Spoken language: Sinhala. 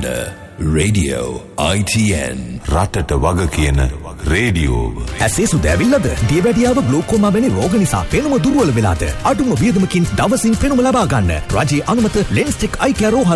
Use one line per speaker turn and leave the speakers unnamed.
Alexander Radio ITN
රටට වග කියන රේඩියෝව.
ඇසේ සුදැවිල්ලද දියවැඩියාව ග්ලෝකෝමා වැනි රෝග නිසා පෙනුම දුර්වල වෙලාද අඩුම වියදමකින් දවසින් පෙනුම ලබා ගන්න රජයේ අනුමත ලෙන්ස්ටෙක් අයි කෙයාර්